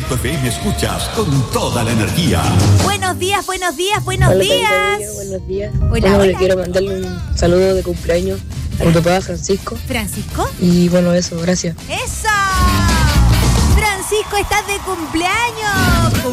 Talento FM escuchas con toda la energía. Buenos días, buenos días, buenos días. Buenos días. Hola, Bueno, hola. le quiero mandarle un saludo de cumpleaños a mi papá Francisco. ¿Francisco? Y bueno, eso, gracias. ¡Eso! Francisco, estás de cumpleaños.